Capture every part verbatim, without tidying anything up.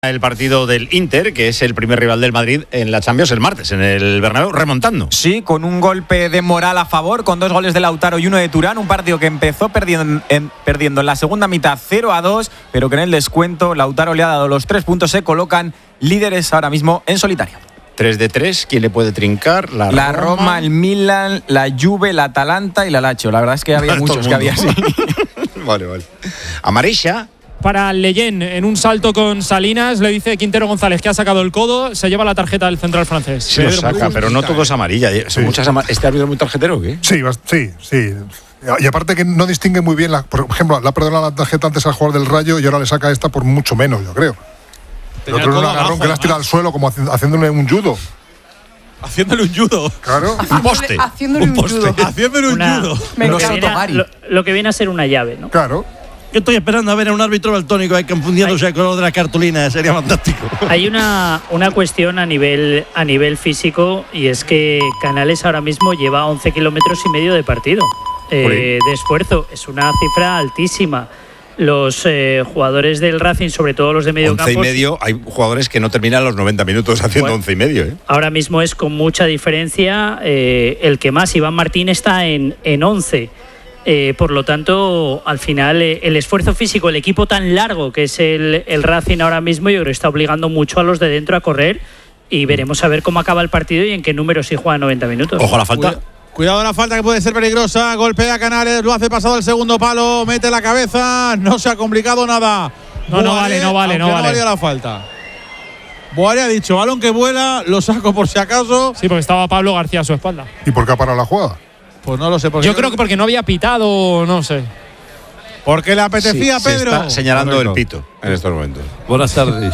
El partido del Inter, que es el primer rival del Madrid en la Champions el martes, en el Bernabéu, remontando. Sí, con un golpe de moral a favor, con dos goles de Lautaro y uno de Turán. Un partido que empezó perdiendo en, perdiendo en la segunda mitad cero a dos, pero que en el descuento Lautaro le ha dado los tres puntos. Se colocan líderes ahora mismo en solitario. tres de tres, ¿quién le puede trincar? La, la Roma. Roma, el Milan, la Juve, el Atalanta y la Lazio. La verdad es que había muchos que había así. Vale, vale. Amarilla. Para Leyen, en un salto con Salinas, le dice Quintero González que ha sacado el codo, se lleva la tarjeta del central francés. Sí, lo saca, pero no todo es amarilla. ¿Son sí. muchas amar- ¿Este árbitro es muy tarjetero o qué? Sí, sí, sí. Y aparte que no distingue muy bien, la, por ejemplo, le ha perdonado la tarjeta antes al jugador del Rayo y ahora le saca esta por mucho menos, yo creo. El otro es un agarrón que le has tirado al suelo como haciéndole un judo. Haciéndole un judo. Claro. Un poste. Haciéndole un, un judo. Haciéndole un una, judo. Lo, lo, lo que viene a ser una llave, ¿no? Claro. Yo estoy esperando a ver a un árbitro daltónico ahí confundiéndose el color de la cartulina, sería fantástico. Hay una, una cuestión a nivel, a nivel físico, y es que Canales ahora mismo lleva once kilómetros y medio de partido, eh, de esfuerzo. Es una cifra altísima. Los eh, jugadores del Racing, sobre todo los de medio campo. once y medio, hay jugadores que no terminan los noventa minutos haciendo bueno, once y medio. ¿eh? Ahora mismo es con mucha diferencia eh, el que más. Iván Martín está en, en once. Eh, por lo tanto, al final, eh, el esfuerzo físico, el equipo tan largo que es el, el Racing ahora mismo, yo creo que está obligando mucho a los de dentro a correr, y veremos a ver cómo acaba el partido y en qué número si juega noventa minutos. Ojo a la falta. Cuidado, cuidado a la falta, que puede ser peligrosa. Golpea Canales, lo hace pasado al segundo palo, mete la cabeza, no se ha complicado nada. No, Boare, no vale, no vale, no vale. No valía la falta. Boare ha dicho, balón que vuela, lo saco por si acaso. Sí, porque estaba Pablo García a su espalda. ¿Y por qué ha parado la jugada? Pues no lo sé. Yo creo que porque no había pitado, no sé. Porque le apetecía sí, a Pedro. Se está señalando Correcto. El pito en estos momentos. Buenas tardes.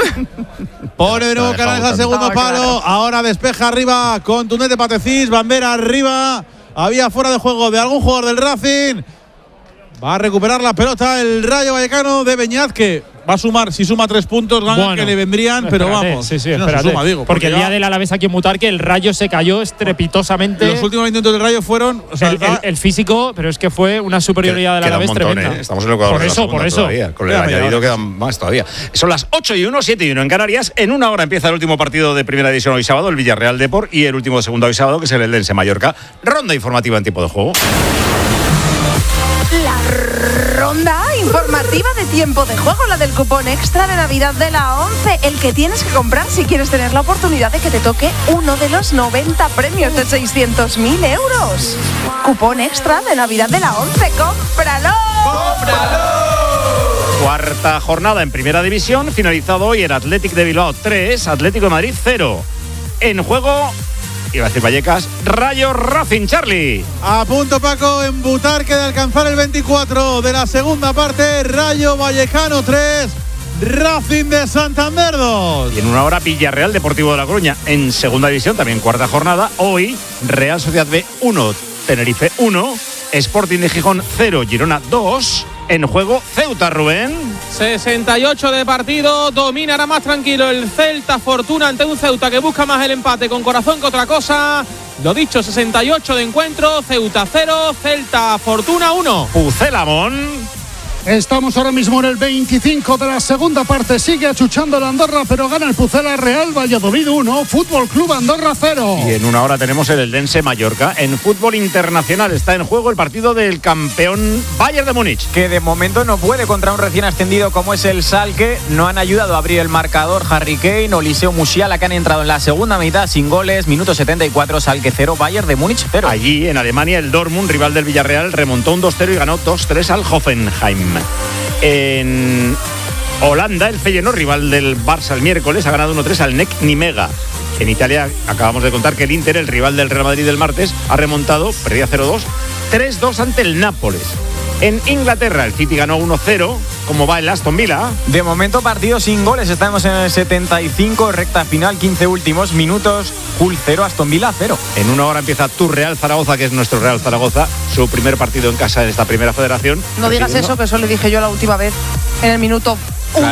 Pone de nuevo Canales al segundo palo. Ahora despeja arriba. Contundente Patecís. Bandera arriba. Había fuera de juego de algún jugador del Racing. Va a recuperar la pelota el Rayo Vallecano de Beñat, que va a sumar, si suma tres puntos, ganas bueno, que le vendrían, pero espérate, vamos. Sí, sí, no espérate, se suma, digo, porque, porque el día del Alavés aquí en Butarque, el Rayo se cayó estrepitosamente. Los últimos veinte minutos del Rayo fueron. O sea, el, el, el físico, pero es que fue una superioridad del Alavés montón, tremenda. ¿eh? Estamos en el Ecuador. Por eso, por eso. Todavía, con el añadido quedan más todavía. Son las ocho y uno, siete y uno en Canarias. En una hora empieza el último partido de primera división hoy sábado, el Villarreal Depor, y el último de segunda hoy sábado, que es el Eldense Mallorca. Ronda informativa en tiempo de juego. La ronda informativa de tiempo de juego, la del cupón extra de Navidad de la once, el que tienes que comprar si quieres tener la oportunidad de que te toque uno de los noventa premios de seiscientos mil euros. Cupón extra de Navidad de la once, ¡cómpralo! ¡Cómpralo! Cuarta jornada en primera división, finalizado hoy el Athletic de Bilbao tres, Atlético de Madrid cero. En juego, iba a decir Vallecas, Rayo Racing, Charlie. A punto, Paco, en Butarque de alcanzar el veinticuatro de la segunda parte. Rayo Vallecano tres, Racing de Santander dos. Y en una hora Villarreal Deportivo de La Coruña en segunda división, también cuarta jornada. Hoy Real Sociedad B uno, Tenerife uno, Sporting de Gijón cero, Girona dos. En juego Ceuta, Rubén. sesenta y ocho de partido, dominará más tranquilo el Celta, fortuna ante un Ceuta que busca más el empate con corazón que otra cosa. Lo dicho, sesenta y ocho de encuentro, Ceuta cero, Celta fortuna uno. Pucelamón. Estamos ahora mismo en el veinticinco de la segunda parte. Sigue achuchando la Andorra, pero gana el Pucela. Real Valladolid uno, Fútbol Club Andorra cero. Y en una hora tenemos el Eldense Mallorca. En fútbol internacional está en juego el partido del campeón Bayern de Múnich, que de momento no puede contra un recién ascendido como es el Schalke. No han ayudado a abrir el marcador Harry Kane o Eliseo Musiala, que han entrado en la segunda mitad sin goles. Minuto setenta y cuatro, Schalke cero, Bayern de Múnich cero. Allí en Alemania el Dortmund, rival del Villarreal, remontó un dos cero y ganó dos tres al Hoffenheim. En Holanda, el Feyenoord, rival del Barça el miércoles, ha ganado uno tres al N E C Nimega. En Italia acabamos de contar que el Inter, el rival del Real Madrid del martes, ha remontado, perdía cero dos, tres dos ante el Nápoles. En Inglaterra, el City ganó uno cero. ¿Cómo va el Aston Villa? De momento, partido sin goles. Estamos en el setenta y cinco, recta final, quince últimos minutos. Hull cero, Aston Villa cero. En una hora empieza tu Real Zaragoza, que es nuestro Real Zaragoza, su primer partido en casa en esta primera federación. No digas eso, que eso le dije yo la última vez en el minuto uno. Claro.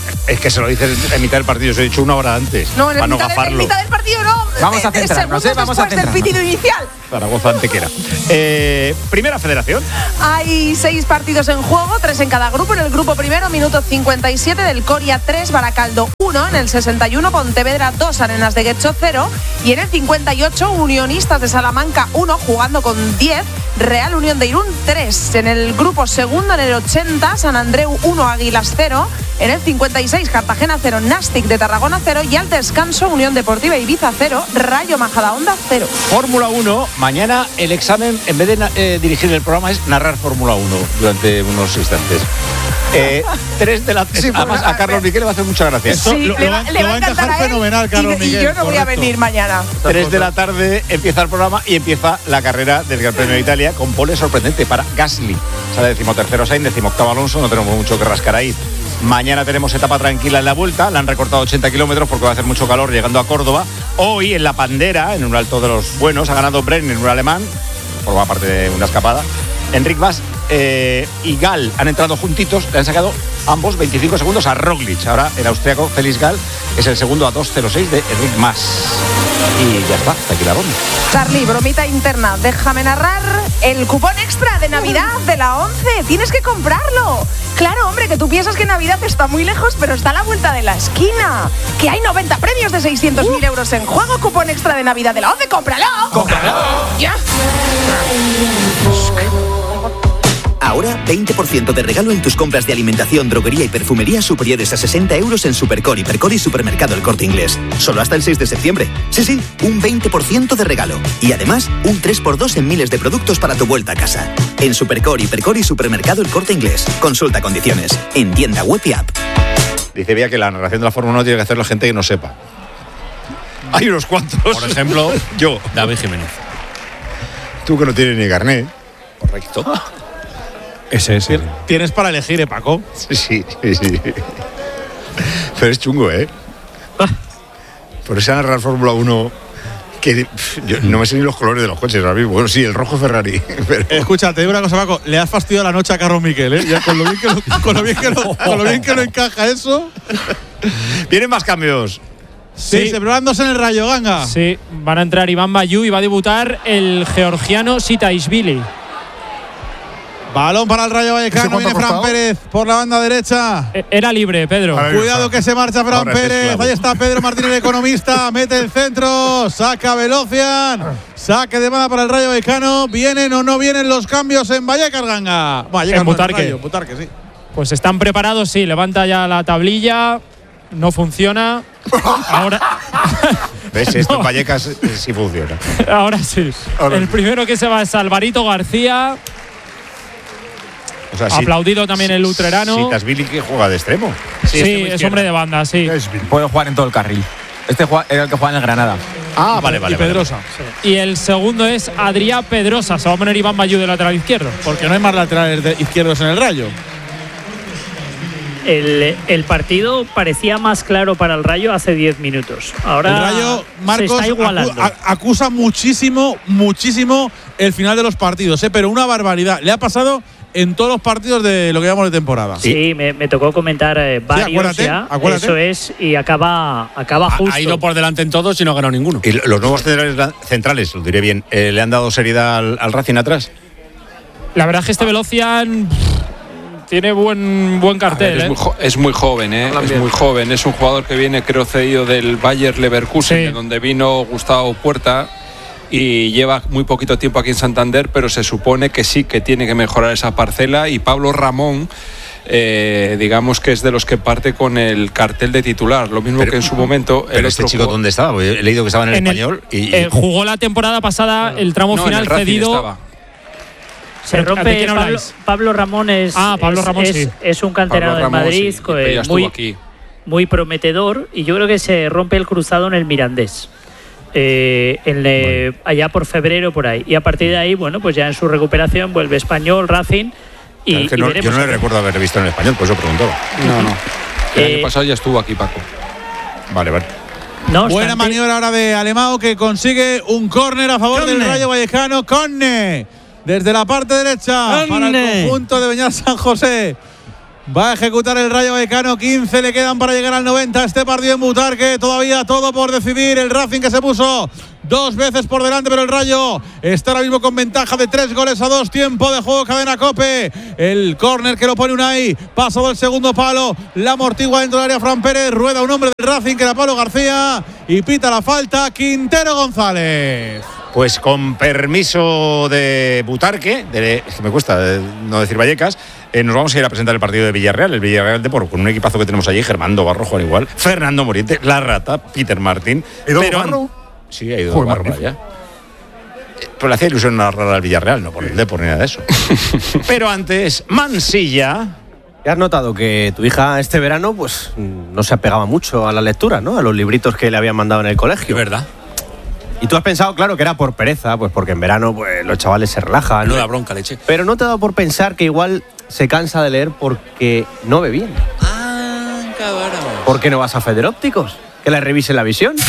Es que se lo dices en mitad del partido, se lo he dicho una hora antes. No, en, para no mitad, de, en gafarlo. mitad del partido no. Vamos a de- de centrarnos, segundos ¿eh? Vamos a después del centrarnos. pitido inicial. Zaragoza Antequera. Eh, primera federación. Hay seis partidos en juego, tres en cada grupo. En el grupo primero, minuto cincuenta y siete, del Coria tres, Baracaldo uno. En el sesenta y uno, Pontevedra dos, Arenas de Guecho cero. Y en el cincuenta y ocho, Unionistas de Salamanca uno, jugando con diez, Real Unión de Irún tres. En el grupo segundo, en el ochenta, San Andreu uno, Águilas cero. En el cincuenta y seis, Cartagena cero, Nastic de Tarragona cero. Y al descanso, Unión Deportiva Ibiza cero, Rayo Majadahonda cero. Fórmula uno. Mañana el examen, en vez de na- eh, dirigir el programa, es narrar Fórmula uno durante unos instantes. Eh, tres de la Sí, Además, porque- a Carlos Miquel le va a hacer muchas gracias. Esto Sí, lo- le lo va, va- le lo va va a a encantar encajar a él fenomenal, y- Carlos y, Miguel, yo no voy a correcto. venir mañana. Tres de la tarde empieza el programa y empieza la carrera del Gran Premio de Italia con pole sorprendente para Gasly. Sale decimotercero Sainz, decimoctavo Alonso, no tenemos mucho que rascar ahí. Mañana tenemos etapa tranquila en la vuelta, la han recortado ochenta kilómetros porque va a hacer mucho calor llegando a Córdoba. Hoy en la Pandera, en un alto de los buenos, ha ganado Brenner, un alemán, forma parte de una escapada. Enric Mas eh, y Gal han entrado juntitos, le han sacado ambos veinticinco segundos a Roglic. Ahora el austriaco Félix Gal es el segundo a dos cero seis de Enric Mas. Y ya está, hasta aquí la ronda. Charlie, bromita interna. Déjame narrar el cupón extra de Navidad de la once. Tienes que comprarlo. Claro, hombre, que tú piensas que Navidad está muy lejos, pero está a la vuelta de la esquina. Que hay noventa premios de seiscientos mil euros en juego. Cupón extra de Navidad de la once. ¡Cómpralo! ¡Cómpralo! ¡Ya! Ahora, veinte por ciento de regalo en tus compras de alimentación, droguería y perfumería superiores a sesenta euros en Supercor, Hipercor y Supermercado El Corte Inglés. Solo hasta el seis de septiembre. Sí, sí, un veinte por ciento de regalo. Y además, un tres por dos en miles de productos para tu vuelta a casa. En Supercor, Hipercor y Supermercado El Corte Inglés. Consulta condiciones. En tienda web y app. Dice Bea que la narración de la Fórmula uno tiene que hacer la gente que no sepa. Hay unos cuantos. Por ejemplo, yo. David Jiménez. Tú que no tienes ni carnet. Correcto. Ese es. Tienes para elegir, ¿eh, Paco? Sí, sí, sí. Pero es chungo, ¿eh? Por eso narrar Fórmula uno que pff, yo no me sé ni los colores de los coches ahora mismo. Bueno, sí, el rojo Ferrari. Pero... Escucha, te digo una cosa, Paco. Le has fastidiado la noche a Carlos Miquel, ¿eh? Ya con lo bien que lo, con lo bien que lo, con lo bien que lo encaja eso. Vienen más cambios. Sí, celebrándose en el Rayo, Ganga. Sí, van a entrar Iván Bayú y va a debutar el georgiano Sitaishvili. Balón para el Rayo Vallecano, viene Fran Pérez por la banda derecha. Era libre, Pedro. Cuidado que se marcha Fran Ahora es Pérez. esclavo. Ahí está Pedro Martínez, el economista. Mete el centro. Saca Velocian. Saque de banda para el Rayo Vallecano. ¿Vienen o no vienen los cambios en Vallecas, Ganga? Vallecas, En no, Butarque. Rayo, Butarque, sí. Pues están preparados, sí. Levanta ya la tablilla. No funciona. Ahora, ¿Ves? Esto No. en Vallecas eh, sí funciona. ahora sí. Ahora el sí. primero que se va es Alvarito García. O sea, sí- Aplaudido también el utrerano. Sí, Tasvili que juega de extremo. Sí, es hombre de banda, sí. Puede jugar en todo el carril. Este jue- era el que jugaba en el Granada. Ah, vale, vale. y vale. Pedrosa. Y el segundo es Adrián Pedrosa. Se va a poner Iván Bayú de lateral izquierdo. Porque no hay más laterales de izquierdos en el Rayo. El, el partido parecía más claro para el Rayo hace diez minutos. Ahora el Rayo, Marcos, se está igualando. acu- a- acusa muchísimo, muchísimo el final de los partidos, ¿eh? Pero una barbaridad. Le ha pasado en todos los partidos de lo que llamamos de temporada. Sí, me, me tocó comentar eh, varios acuérdate, ya. acuérdate. Eso es, y acaba, acaba justo. Ha ido por delante en todos y no ha ganado ninguno. Y los nuevos centrales, centrales lo diré bien, eh, ¿le han dado seriedad al, al Racing atrás? La verdad es que este Velocian pff, tiene buen, buen cartel. Es ¿eh? muy, jo- es muy joven, ¿eh? es muy joven. Es un jugador que viene, creo, cedido del Bayer Leverkusen, Sí. de donde vino Gustavo Puerta, y lleva muy poquito tiempo aquí en Santander, pero se supone que sí que tiene que mejorar esa parcela. Y Pablo Ramón, eh, digamos que es de los que parte con el cartel de titular, lo mismo Pero- que en su momento. Pero el este otro chico, jugador- ¿dónde estaba? Porque he leído que estaba en el En el- español y, Eh, jugó la temporada pasada el tramo No, en final el Racing cedido. estaba. Se ¿De rompe quién Pablo, habláis? Pablo Ramón es, Ah, Pablo es, Ramón, es- sí. es un canterano Pablo de Ramón, Madrid, sí, co- pero ya estuvo muy, aquí. muy prometedor, y yo creo que se rompe el cruzado en el Mirandés. Eh, en le- allá por febrero, por ahí. Y a partir de ahí, bueno, pues ya en su recuperación vuelve Español, Racing. Y, Claro, es que y no- veremos yo no a le ver. recuerdo haber visto en el español, por eso preguntaba. No, no. El Eh, año pasado ya estuvo aquí, Paco. Vale, vale. No Buena obstante, maniobra ahora de Alemão, que consigue un córner a favor del Rayo Vallecano. Conne desde la parte derecha para el Conne. conjunto de Beñat San José. Va a ejecutar el Rayo Vallecano. quince le quedan para llegar al noventa. Este partido en Butarque. Todavía todo por decidir. El Racing que se puso dos veces por delante, pero el Rayo está ahora mismo con ventaja de tres goles a dos. Tiempo de juego, cadena COPE. El córner que lo pone Unai. Paso del segundo palo. La amortigua dentro del área Fran Pérez. Rueda un hombre del Racing que era Pablo García. Y pita la falta Quintero González. Pues con permiso de Butarque, de, es que me cuesta no decir Vallecas, eh, nos vamos a ir a presentar el partido de Villarreal, el Villarreal Depor, con un equipazo que tenemos allí, Germando Barro, Juan Igual, Fernando Moriente, La Rata, Peter Martín. ¿Ha ido pero Barro? Sí, ha ido Joder, Barro allá. Eh, Pero le hacía ilusión narrar al Villarreal, no por el Depor ni nada de eso. Pero antes, Mansilla. ¿Has notado que tu hija este verano pues no se apegaba mucho a la lectura, ¿no? A los libritos que le habían mandado en el colegio. Es verdad. Y tú has pensado, claro, que era por pereza, pues porque en verano pues, los chavales se relajan. No da bronca, leche. Pero no te ha dado por pensar que igual se cansa de leer porque no ve bien. Ah, cabrón. ¿Por qué no vas a Federópticos? Que le revisen la visión.